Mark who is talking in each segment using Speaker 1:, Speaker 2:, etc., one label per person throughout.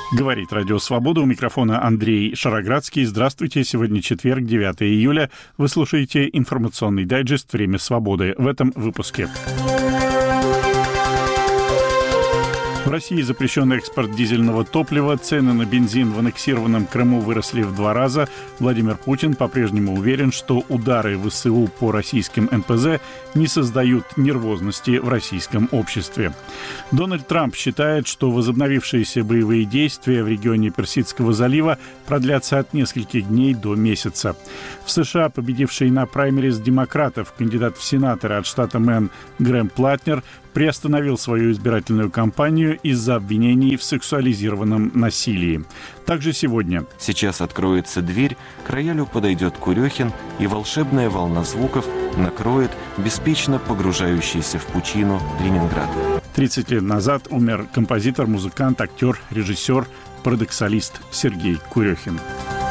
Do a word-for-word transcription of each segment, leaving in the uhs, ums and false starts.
Speaker 1: Говорит Радио Свобода. У микрофона Андрей Шароградский. Здравствуйте. Сегодня четверг, девятое июля. Вы слушаете информационный дайджест «Время свободы». В этом выпуске. В России запрещен экспорт дизельного топлива, цены на бензин в аннексированном Крыму выросли в два раза. Владимир Путин по-прежнему уверен, что удары ВСУ по российским эн пэ зэ не создают нервозности в российском обществе. Дональд Трамп считает, что возобновившиеся боевые действия в регионе Персидского залива продлятся от нескольких дней до месяца. В США победивший на праймериз демократов кандидат в сенаторы от штата Мэн Грэм Платнер приостановил свою избирательную кампанию из-за обвинений в сексуализированном насилии. Также сегодня.
Speaker 2: Сейчас откроется дверь, к роялю подойдет Курехин, и волшебная волна звуков накроет беспечно погружающийся в пучину Ленинград.
Speaker 1: тридцать лет назад умер композитор, музыкант, актер, режиссер, парадоксалист Сергей Курехин.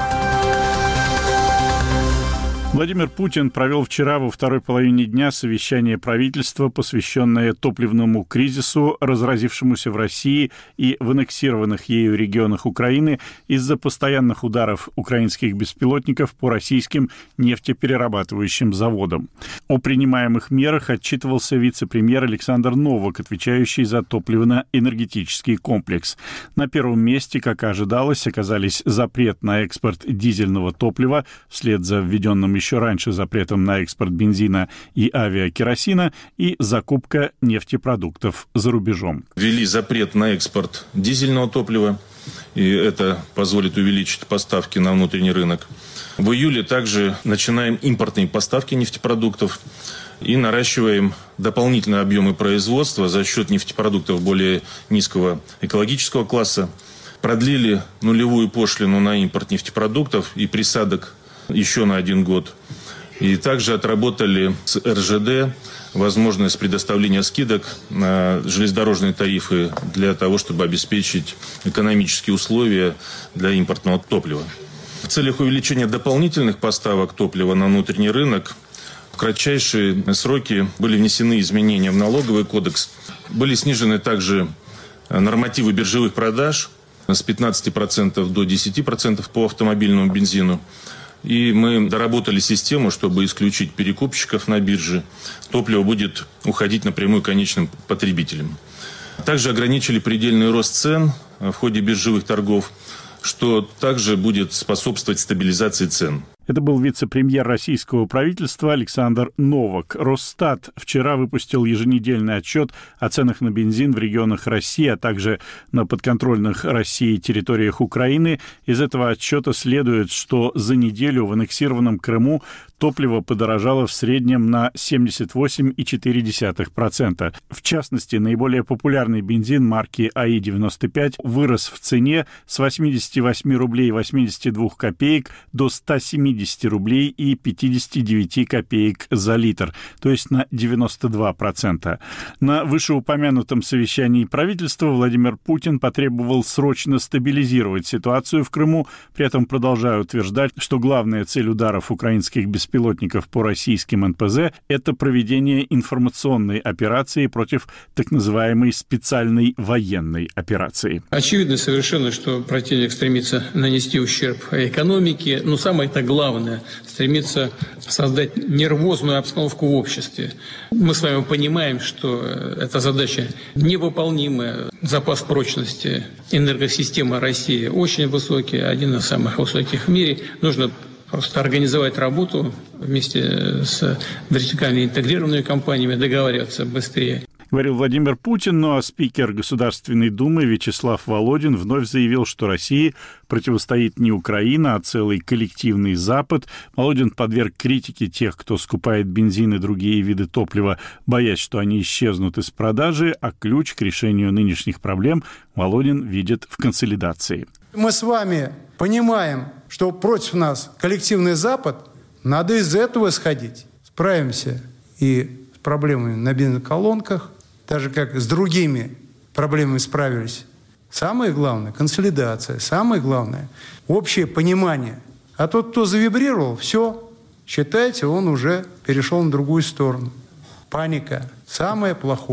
Speaker 1: Владимир Путин провел вчера во второй половине дня совещание правительства, посвященное топливному кризису, разразившемуся в России и в аннексированных ею регионах Украины из-за постоянных ударов украинских беспилотников по российским нефтеперерабатывающим заводам. О принимаемых мерах отчитывался вице-премьер Александр Новак, отвечающий за топливно-энергетический комплекс. На первом месте, как и ожидалось, оказались запрет на экспорт дизельного топлива вслед за введенным еще раньше запретом на экспорт бензина и авиакеросина и закупка нефтепродуктов за рубежом.
Speaker 3: Ввели запрет на экспорт дизельного топлива, и это позволит увеличить поставки на внутренний рынок. В июле также начинаем импортные поставки нефтепродуктов и наращиваем дополнительные объемы производства за счет нефтепродуктов более низкого экологического класса. Продлили нулевую пошлину на импорт нефтепродуктов и присадок еще на один год. И также отработали с эр жэ дэ возможность предоставления скидок на железнодорожные тарифы для того, чтобы обеспечить экономические условия для импортного топлива. В целях увеличения дополнительных поставок топлива на внутренний рынок в кратчайшие сроки были внесены изменения в налоговый кодекс. Были снижены также нормативы биржевых продаж с пятнадцати процентов до десяти процентов по автомобильному бензину. И мы доработали систему, чтобы исключить перекупщиков на бирже. Топливо будет уходить напрямую конечным потребителям. Также ограничили предельный рост цен в ходе биржевых торгов, что также будет способствовать стабилизации цен.
Speaker 1: Это был вице-премьер российского правительства Александр Новак. Росстат вчера выпустил еженедельный отчет о ценах на бензин в регионах России, а также на подконтрольных России территориях Украины. Из этого отчета следует, что за неделю в аннексированном Крыму топливо подорожало в среднем на семьдесят восемь целых четыре десятых процента. В частности, наиболее популярный бензин марки а и девяносто пять вырос в цене с восьмидесяти восьми рублей восьмидесяти двух копеек до ста семидесяти рублей и пятидесяти девяти копеек за литр, то есть на девяносто два процента. На вышеупомянутом совещании правительства Владимир Путин потребовал срочно стабилизировать ситуацию в Крыму, при этом продолжая утверждать, что главная цель ударов украинских беспилотников по российским эн пэ зэ – это проведение информационной операции против так называемой специальной военной операции.
Speaker 4: Очевидно совершенно, что противник стремится нанести ущерб экономике, но самое-то главное – стремится создать нервозную обстановку в обществе. Мы с вами понимаем, что эта задача невыполнимая. Запас прочности энергосистемы России очень высокий, один из самых высоких в мире. Нужно просто организовать работу вместе с вертикально интегрированными компаниями, договариваться быстрее.
Speaker 1: Говорил Владимир Путин, ну а спикер Государственной Думы Вячеслав Володин вновь заявил, что России противостоит не Украина, а целый коллективный Запад. Володин подверг критике тех, кто скупает бензин и другие виды топлива, боясь, что они исчезнут из продажи, а ключ к решению нынешних проблем Володин видит в консолидации.
Speaker 5: Мы с вами понимаем, что против нас коллективный Запад, надо из этого исходить. Справимся и с проблемами на бензоколонках, даже как с другими проблемами справились. Самое главное – консолидация. Самое главное – общее понимание. А тот, кто завибрировал, все, считайте, он уже перешел на другую сторону. Паника – самое плохое.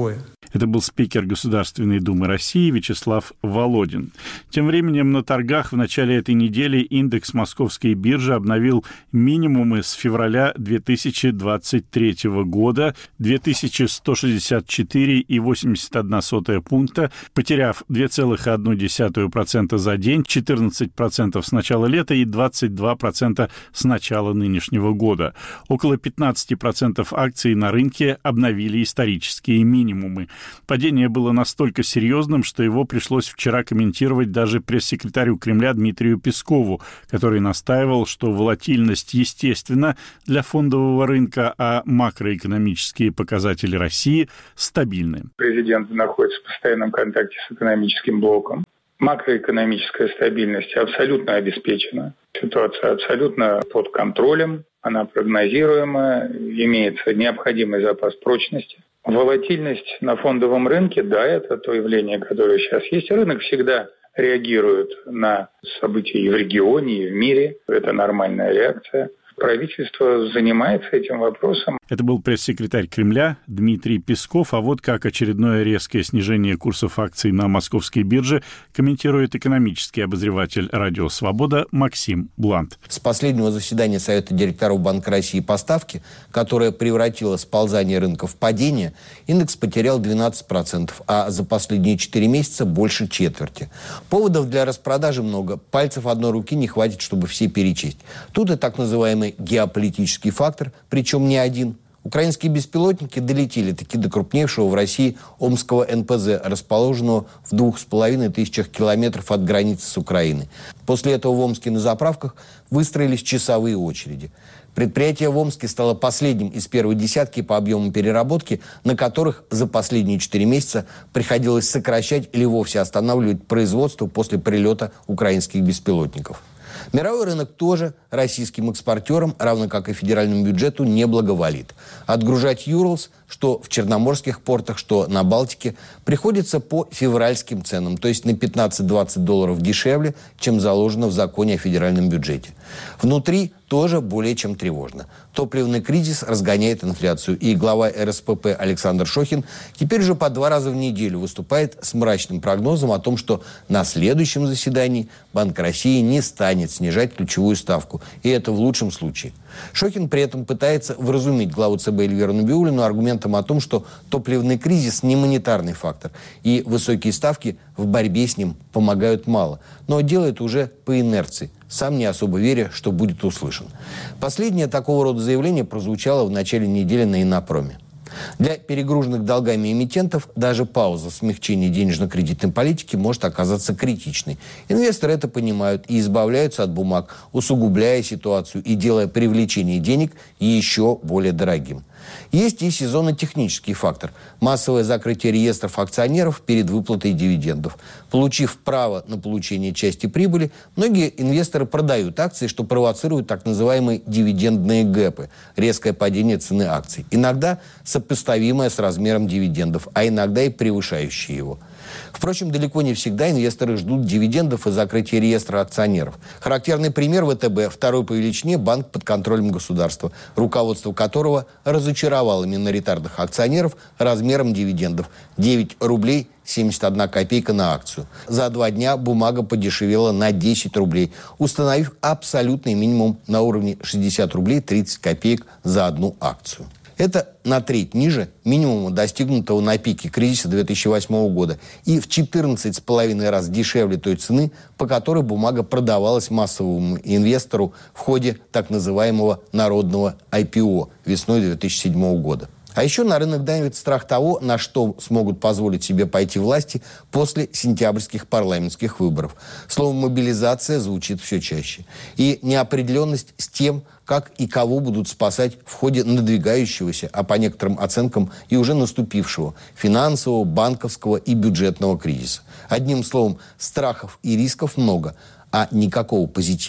Speaker 1: Это был спикер Государственной Думы России Вячеслав Володин. Тем временем на торгах в начале этой недели индекс Московской биржи обновил минимумы с февраля две тысячи двадцать третьего года — две тысячи сто шестьдесят четыре целых восемьдесят одна сотая пункта, потеряв два целых одна десятая процента за день, четырнадцать процентов с начала лета и двадцать два процента с начала нынешнего года. Около пятнадцать процентов акций на рынке обновили исторические минимумы. Падение было настолько серьезным, что его пришлось вчера комментировать даже пресс-секретарю Кремля Дмитрию Пескову, который настаивал, что волатильность естественна для фондового рынка, а макроэкономические показатели России стабильны.
Speaker 6: Президент находится в постоянном контакте с экономическим блоком. Макроэкономическая стабильность абсолютно обеспечена. Ситуация абсолютно под контролем, она прогнозируема, имеется необходимый запас прочности. Волатильность на фондовом рынке, да, это то явление, которое сейчас есть. Рынок всегда реагирует на события и в регионе, и в мире. Это нормальная реакция. Правительство занимается этим вопросом.
Speaker 1: Это был пресс-секретарь Кремля Дмитрий Песков. А вот как очередное резкое снижение курсов акций на московской бирже комментирует экономический обозреватель «Радио Свобода» Максим Блант.
Speaker 7: С последнего заседания Совета директоров Банка России по ставке, которое превратило сползание рынка в падение, индекс потерял двенадцать процентов, а за последние четыре месяца больше четверти. Поводов для распродажи много. Пальцев одной руки не хватит, чтобы все перечесть. Тут и так называемый геополитический фактор, причем не один. Украинские беспилотники долетели таки до крупнейшего в России Омского эн пэ зэ, расположенного в двух с половиной тысячах километров от границы с Украиной. После этого в Омске на заправках выстроились часовые очереди. Предприятие в Омске стало последним из первой десятки по объему переработки, на которых за последние четыре месяца приходилось сокращать или вовсе останавливать производство после прилета украинских беспилотников. Мировой рынок тоже российским экспортерам, равно как и федеральному бюджету, не благоволит. Отгружать Юрлс, что в черноморских портах, что на Балтике, приходится по февральским ценам, то есть на пятнадцать-двадцать долларов дешевле, чем заложено в законе о федеральном бюджете. Внутри тоже более чем тревожно. Топливный кризис разгоняет инфляцию, и глава эр эс пэ пэ Александр Шохин теперь уже по два раза в неделю выступает с мрачным прогнозом о том, что на следующем заседании Банк России не станет снижать ключевую ставку, и это в лучшем случае. Шохин при этом пытается вразумить главу цэ бэ Эльвиру Набиуллину аргументом о том, что топливный кризис не монетарный фактор, и высокие ставки в борьбе с ним помогают мало, но делает уже по инерции, сам не особо веря, что будет услышан. Последнее такого рода заявление прозвучало в начале недели на Иннопроме. Для перегруженных долгами эмитентов даже пауза в смягчении денежно-кредитной политики может оказаться критичной. Инвесторы это понимают и избавляются от бумаг, усугубляя ситуацию и делая привлечение денег еще более дорогим. Есть и сезонно-технический фактор – массовое закрытие реестров акционеров перед выплатой дивидендов. Получив право на получение части прибыли, многие инвесторы продают акции, что провоцирует так называемые дивидендные гэпы – резкое падение цены акций. Иногда сопоставимое с размером дивидендов, а иногда и превышающее его. Впрочем, далеко не всегда инвесторы ждут дивидендов и закрытия реестра акционеров. Характерный пример вэ тэ бэ – второй по величине банк под контролем государства, руководство которого разочаровало миноритарных акционеров размером дивидендов – девять рублей семьдесят одна копейка на акцию. За два дня бумага подешевела на десять рублей, установив абсолютный минимум на уровне шестьдесят рублей тридцать копеек за одну акцию. Это на треть ниже минимума, достигнутого на пике кризиса две тысячи восьмого года, и в четырнадцать с половиной раз дешевле той цены, по которой бумага продавалась массовому инвестору в ходе так называемого народного ай пи о весной две тысячи седьмого года. А еще на рынок давит страх того, на что смогут позволить себе пойти власти после сентябрьских парламентских выборов. Слово «мобилизация» звучит все чаще. И неопределенность с тем, как и кого будут спасать в ходе надвигающегося, а по некоторым оценкам и уже наступившего, финансового, банковского и бюджетного кризиса. Одним словом, страхов и рисков много, а никакого позитива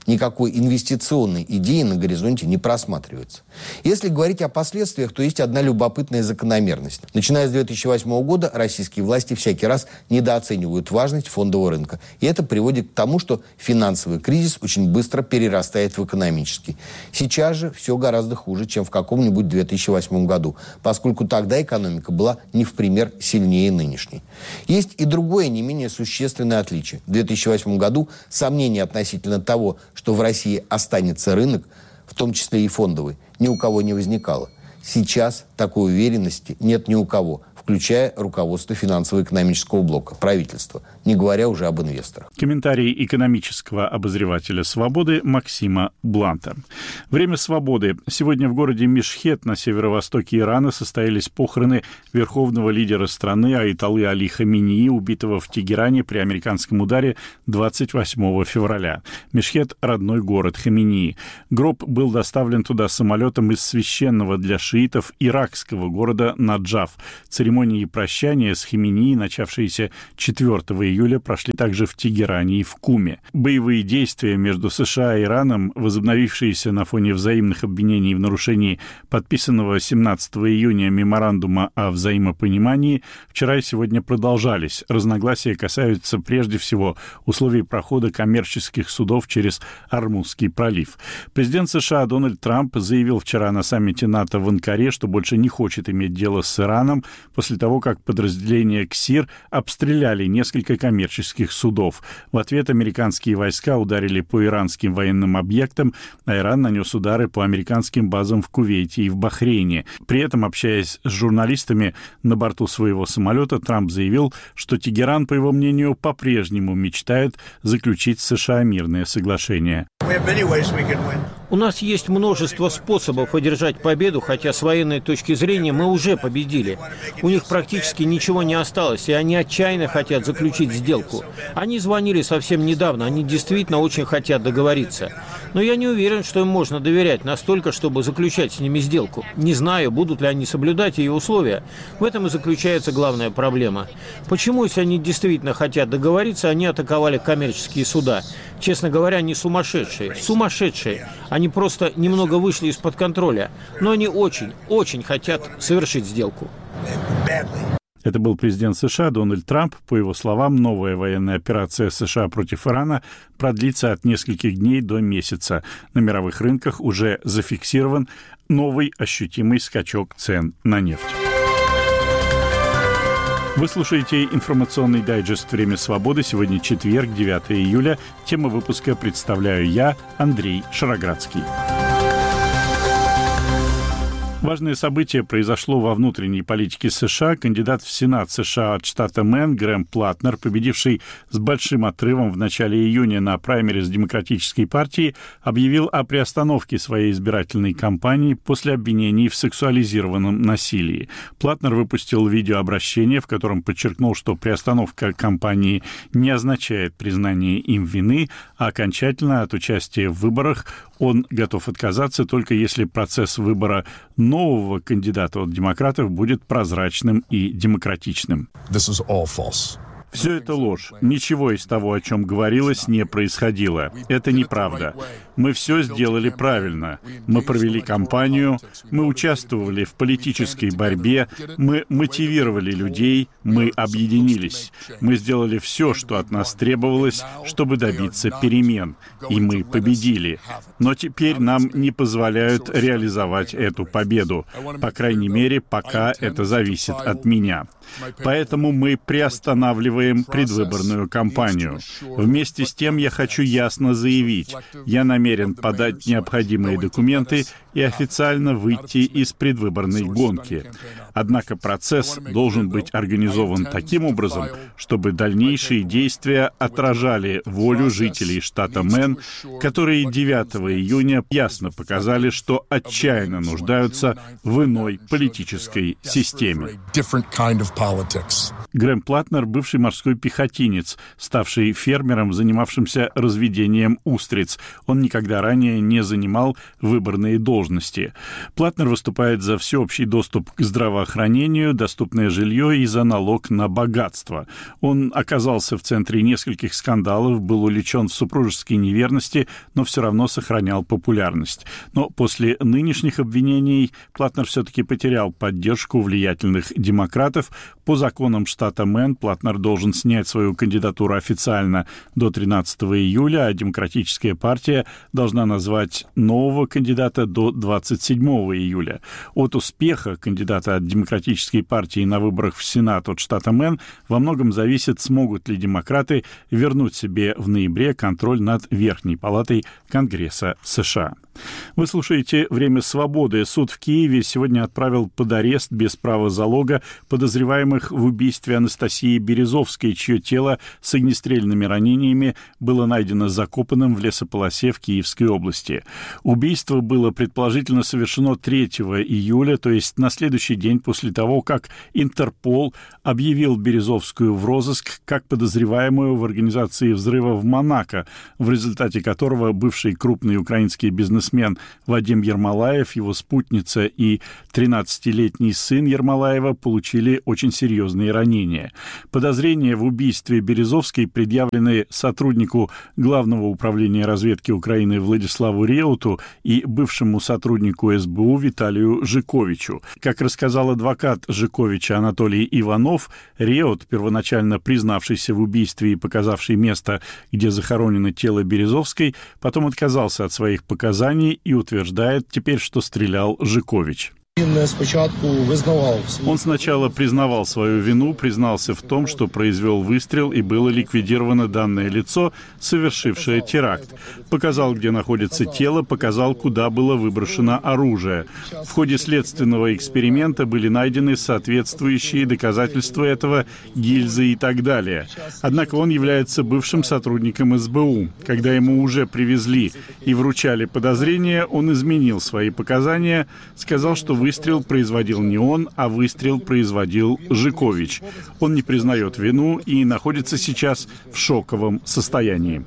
Speaker 7: Никакой инвестиционной идеи на горизонте не просматривается. Если говорить о последствиях, то есть одна любопытная закономерность. Начиная с две тысячи восьмого года российские власти всякий раз недооценивают важность фондового рынка. И это приводит к тому, что финансовый кризис очень быстро перерастает в экономический. Сейчас же все гораздо хуже, чем в каком-нибудь две тысячи восьмом году, поскольку тогда экономика была не в пример сильнее нынешней. Есть и другое, не менее существенное отличие. В две тысячи восьмом году сомнения относительно того, что в России останется рынок, в том числе и фондовый, ни у кого не возникало. Сейчас такой уверенности нет ни у кого, включая руководство финансово-экономического блока, правительства, не говоря уже об инвесторах.
Speaker 1: Комментарий экономического обозревателя «Свободы» Максима Бланта. Время свободы. Сегодня в городе Мешхед на северо-востоке Ирана состоялись похороны верховного лидера страны Аятоллы Али Хаменеи, убитого в Тегеране при американском ударе двадцать восьмого февраля. Мешхед – родной город Хаменеи. Гроб был доставлен туда самолетом из священного для шиитов иракского города Наджаф. Церемонии прощания с Хаменеи, начавшиеся четвёртого июля, прошли также в Тегеране и в Куме. Боевые действия между США и Ираном, возобновившиеся на фоне взаимных обвинений в нарушении подписанного семнадцатого июня меморандума о взаимопонимании, вчера и сегодня продолжались. Разногласия касаются прежде всего условий прохода коммерческих судов через Ормузский пролив. Президент США Дональд Трамп заявил вчера на саммите НАТО в Анкаре, что больше не хочет иметь дело с Ираном, после того, как подразделения КСИР обстреляли несколько коммерческих судов. В ответ американские войска ударили по иранским военным объектам, а Иран нанес удары по американским базам в Кувейте и в Бахрейне. При этом, общаясь с журналистами на борту своего самолета, Трамп заявил, что Тегеран, по его мнению, по-прежнему мечтает заключить с США мирное соглашение.
Speaker 8: У нас есть множество способов одержать победу, хотя с военной точки зрения мы уже победили. У них практически ничего не осталось, и они отчаянно хотят заключить сделку. Они звонили совсем недавно, они действительно очень хотят договориться. Но я не уверен, что им можно доверять настолько, чтобы заключать с ними сделку. Не знаю, будут ли они соблюдать ее условия. В этом и заключается главная проблема. Почему, если они действительно хотят договориться, они атаковали коммерческие суда? Честно говоря, они сумасшедшие. Сумасшедшие. Они просто немного вышли из-под контроля. Но они очень, очень хотят совершить сделку.
Speaker 1: Это был президент США Дональд Трамп. По его словам, новая военная операция США против Ирана продлится от нескольких дней до месяца. На мировых рынках уже зафиксирован новый ощутимый скачок цен на нефть. Вы слушаете информационный дайджест «Время свободы». Сегодня четверг, девятого июля. Тему выпуска представляю я, Андрей Шароградский. Важное событие произошло во внутренней политике США. Кандидат в Сенат США от штата Мэн Грэм Платнер, победивший с большим отрывом в начале июня на праймериз Демократической партии, объявил о приостановке своей избирательной кампании после обвинений в сексуализированном насилии. Платнер выпустил видеообращение, в котором подчеркнул, что приостановка кампании не означает признание им вины, а окончательно от участия в выборах он готов отказаться только если процесс выбора нового кандидата от демократов будет прозрачным и демократичным.
Speaker 9: This is all false.
Speaker 1: Все это ложь. Ничего из того, о чем говорилось, не происходило. Это неправда. Мы все сделали правильно. Мы провели кампанию, мы участвовали в политической борьбе, мы мотивировали людей, мы объединились. Мы сделали все, что от нас требовалось, чтобы добиться перемен. И мы победили. Но теперь нам не позволяют реализовать эту победу. По крайней мере, пока это зависит от меня. Поэтому мы приостанавливаем предвыборную кампанию. Вместе с тем я хочу ясно заявить, я намерен подать необходимые документы и официально выйти из предвыборной гонки. Однако процесс должен быть организован таким образом, чтобы дальнейшие действия отражали волю жителей штата Мэн, которые девятого июня ясно показали, что отчаянно нуждаются в иной политической системе. Грэм Платнер – бывший морской пехотинец, ставший фермером, занимавшимся разведением устриц. Он никогда ранее не занимал выборные должности. Платнер выступает за всеобщий доступ к здравоохранению, доступное жилье и за налог на богатство. Он оказался в центре нескольких скандалов, был уличен в супружеской неверности, но все равно сохранял популярность. Но после нынешних обвинений Платнер все-таки потерял поддержку влиятельных демократов. По законам штата Мэн Платнер должен снять свою кандидатуру официально до тринадцатого июля, а Демократическая партия должна назвать нового кандидата до двадцать седьмого июля. От успеха кандидата от Демократической партии на выборах в Сенат от штата Мэн во многом зависит, смогут ли демократы вернуть себе в ноябре контроль над Верхней палатой Конгресса США. Вы слушаете «Время свободы». Суд в Киеве сегодня отправил под арест без права залога подозреваемых в убийстве Анастасии Березовской, чье тело с огнестрельными ранениями было найдено закопанным в лесополосе в Киевской области. Убийство было предположительно совершено третьего июля, то есть на следующий день после того, как Интерпол объявил Березовскую в розыск как подозреваемую в организации взрыва в Монако, в результате которого бывший крупный украинский бизнесмен Вадим Ермолаев, его спутница и тринадцатилетний сын Ермолаева получили очень серьезные ранения. Подозрения в убийстве Березовской предъявлены сотруднику Главного управления разведки Украины Владиславу Реуту и бывшему сотруднику эс бэ у Виталию Жиковичу. Как рассказал адвокат Жиковича Анатолий Иванов, Реут, первоначально признавшийся в убийстве и показавший место, где захоронено тело Березовской, потом отказался от своих показаний и утверждает теперь, что стрелял Жикович. Он сначала признавал свою вину, признался в том, что произвел выстрел и было ликвидировано данное лицо, совершившее теракт. Показал, где находится тело, показал, куда было выброшено оружие. В ходе следственного эксперимента были найдены соответствующие доказательства этого, гильзы и так далее. Однако он является бывшим сотрудником эс бэ у. Когда ему уже привезли и вручали подозрения, он изменил свои показания, сказал, что выстрел производил не он, а выстрел производил Жикович. Он не признает вину и находится сейчас в шоковом состоянии.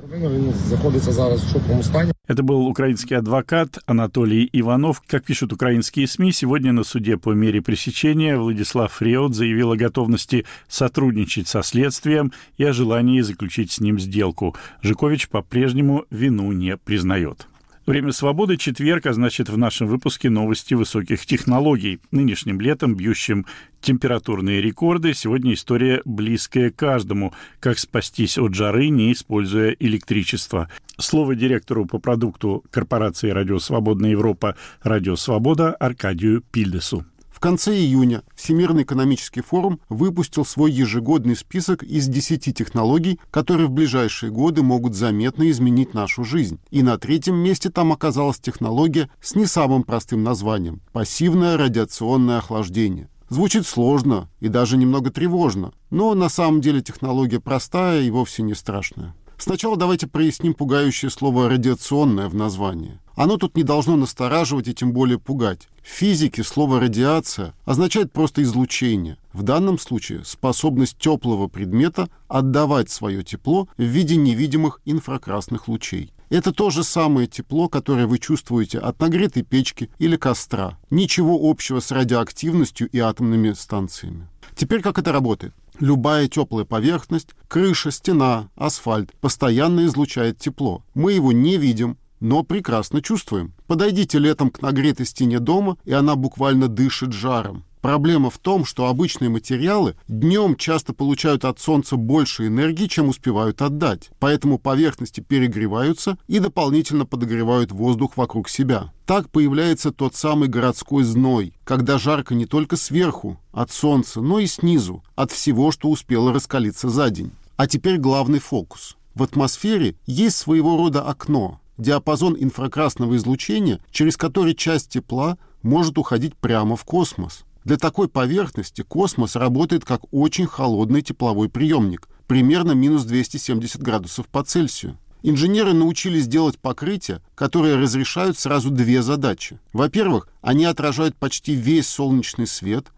Speaker 1: Это был украинский адвокат Анатолий Иванов. Как пишут украинские СМИ, сегодня на суде по мере пресечения Владислав Реут заявил о готовности сотрудничать со следствием и о желании заключить с ним сделку. Жикович по-прежнему вину не признает. Время свободы, четверг, а значит, в нашем выпуске новости высоких технологий. Нынешним летом, бьющим температурные рекорды, сегодня история близкая каждому. Как спастись от жары, не используя электричество. Слово директору по продукту корпорации «Радио Свободная Европа» «Радио Свобода» Аркадию Пильдесу.
Speaker 9: В конце июня Всемирный экономический форум выпустил свой ежегодный список из десяти технологий, которые в ближайшие годы могут заметно изменить нашу жизнь. И на третьем месте там оказалась технология с не самым простым названием – пассивное радиационное охлаждение. Звучит сложно и даже немного тревожно, но на самом деле технология простая и вовсе не страшная. Сначала давайте проясним пугающее слово «радиационное» в названии. Оно тут не должно настораживать и тем более пугать. В физике слово «радиация» означает просто излучение. В данном случае способность теплого предмета отдавать свое тепло в виде невидимых инфракрасных лучей. Это то же самое тепло, которое вы чувствуете от нагретой печки или костра. Ничего общего с радиоактивностью и атомными станциями. Теперь как это работает? Любая теплая поверхность, крыша, стена, асфальт постоянно излучает тепло. Мы его не видим, но прекрасно чувствуем. Подойдите летом к нагретой стене дома, и она буквально дышит жаром. Проблема в том, что обычные материалы днем часто получают от солнца больше энергии, чем успевают отдать. Поэтому поверхности перегреваются и дополнительно подогревают воздух вокруг себя. Так появляется тот самый городской зной, когда жарко не только сверху, от солнца, но и снизу, от всего, что успело раскалиться за день. А теперь главный фокус. В атмосфере есть своего рода окно, диапазон инфракрасного излучения, через который часть тепла может уходить прямо в космос. Для такой поверхности космос работает как очень холодный тепловой приемник, примерно минус двести семьдесят градусов по Цельсию. Инженеры научились делать покрытия, которые разрешают сразу две задачи. Во-первых, они отражают почти весь солнечный свет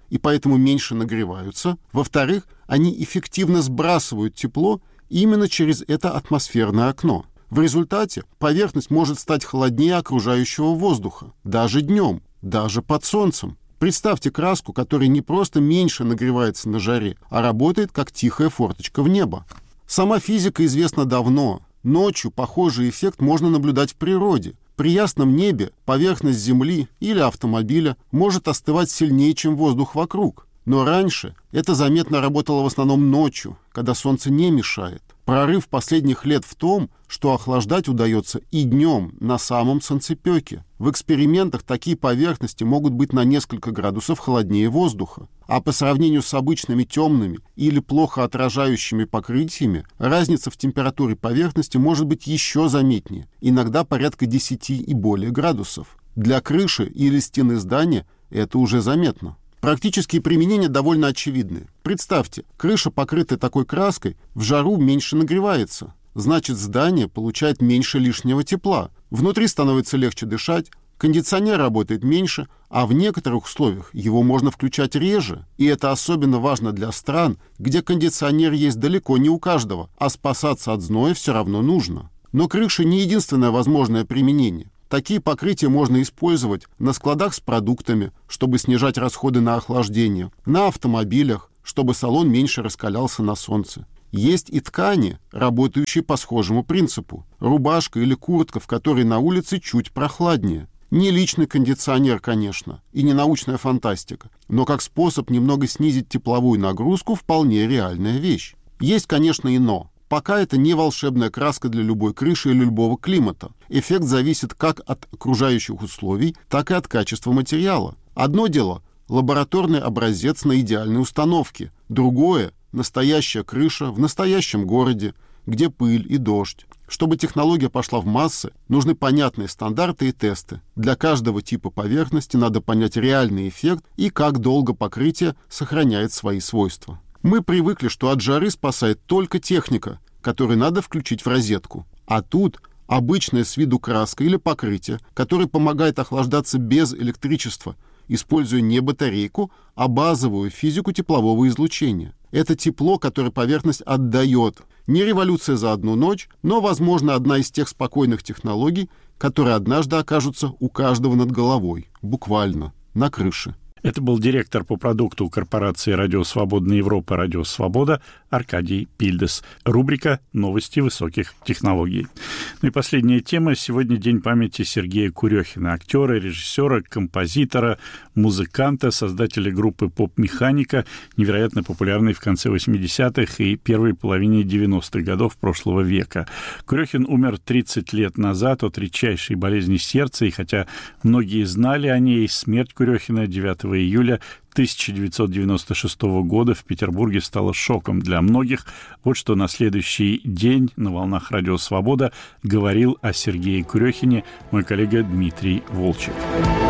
Speaker 9: и поэтому меньше нагреваются. Во-вторых, они эффективно сбрасывают тепло именно через это атмосферное окно. В результате поверхность может стать холоднее окружающего воздуха, даже днем, даже под солнцем. Представьте краску, которая не просто меньше нагревается на жаре, а работает как тихая форточка в небо. Сама физика известна давно. Ночью похожий эффект можно наблюдать в природе. При ясном небе поверхность Земли или автомобиля может остывать сильнее, чем воздух вокруг. Но раньше это заметно работало в основном ночью, когда солнце не мешает. Прорыв последних лет в том, что охлаждать удается и днем, на самом солнцепёке. В экспериментах такие поверхности могут быть на несколько градусов холоднее воздуха. А по сравнению с обычными темными или плохо отражающими покрытиями, разница в температуре поверхности может быть еще заметнее, иногда порядка десяти и более градусов. Для крыши или стены здания это уже заметно. Практические применения довольно очевидны. Представьте, крыша, покрытая такой краской, в жару меньше нагревается. Значит, здание получает меньше лишнего тепла. Внутри становится легче дышать, кондиционер работает меньше, а в некоторых условиях его можно включать реже. И это особенно важно для стран, где кондиционер есть далеко не у каждого, а спасаться от зноя все равно нужно. Но крыша не единственное возможное применение. Такие покрытия можно использовать на складах с продуктами, чтобы снижать расходы на охлаждение, на автомобилях, чтобы салон меньше раскалялся на солнце. Есть и ткани, работающие по схожему принципу. Рубашка или куртка, в которой на улице чуть прохладнее. Не личный кондиционер, конечно, и не научная фантастика, но как способ немного снизить тепловую нагрузку вполне реальная вещь. Есть, конечно, и но. Пока это не волшебная краска для любой крыши или любого климата. Эффект зависит как от окружающих условий, так и от качества материала. Одно дело – лабораторный образец на идеальной установке. Другое – настоящая крыша в настоящем городе, где пыль и дождь. Чтобы технология пошла в массы, нужны понятные стандарты и тесты. Для каждого типа поверхности надо понять реальный эффект и как долго покрытие сохраняет свои свойства. Мы привыкли, что от жары спасает только техника, которую надо включить в розетку. А тут обычная с виду краска или покрытие, которое помогает охлаждаться без электричества, используя не батарейку, а базовую физику теплового излучения. Это тепло, которое поверхность отдает. Не революция за одну ночь, но, возможно, одна из тех спокойных технологий, которые однажды окажутся у каждого над головой, буквально, на крыше.
Speaker 1: Это был директор по продукту корпорации «Радио Свободная Европа» «Радио Свобода» Аркадий Пильдес. Рубрика «Новости высоких технологий». Ну и последняя тема. Сегодня день памяти Сергея Курехина, актера, режиссера, композитора, музыканта, создателя группы «Поп-механика», невероятно популярной в конце восьмидесятых и первой половине девяностых годов прошлого века. Курехин умер тридцать лет назад от редчайшей болезни сердца, и хотя многие знали о ней, смерть Курехина девятого июля тысяча девятьсот девяносто шестого года в Петербурге стало шоком для многих. Вот что на следующий день на волнах «Радио Свобода» говорил о Сергее Курехине мой коллега Дмитрий Волчек.